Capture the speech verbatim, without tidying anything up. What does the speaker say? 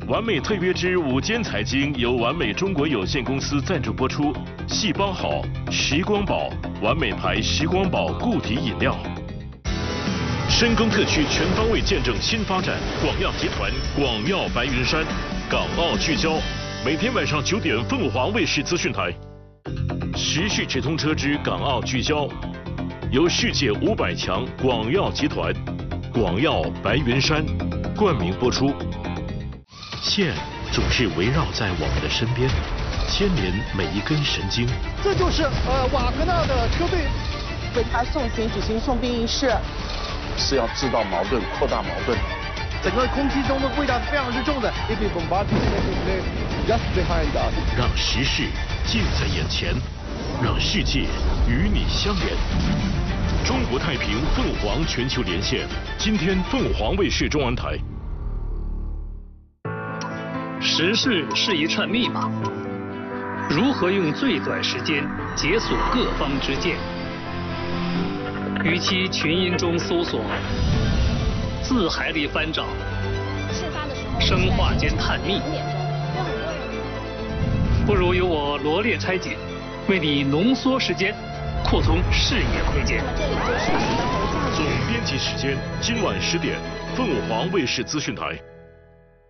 完美特约之午间财经由完美中国有限公司赞助播出。细胞好，时光宝，完美牌时光宝固体饮料。深耕特区全方位见证新发展，广药集团广药白云山，港澳聚焦，每天晚上九点凤凰卫视资讯台。时事直通车之港澳聚焦，由世界五百强广药集团广药白云山冠名播出。线总是围绕在我们的身边，牵连每一根神经。 这就是呃瓦格纳的车队为他送行举行送殡仪式， 是要制造矛盾、扩大矛盾。 整个空气中的味道是非常之重的。Just behind us， 让时事近在眼前，让世界与你相连。中国太平凤凰全球连线，今天凤凰卫视中文台。 时事是一串密码，如何用最短时间解锁各方之见？与其群音中搜索，字海里翻找，生化间探秘，不如由我罗列拆解，为你浓缩时间，扩充视野空间。 总编辑时间今晚十点，凤凰卫视资讯台。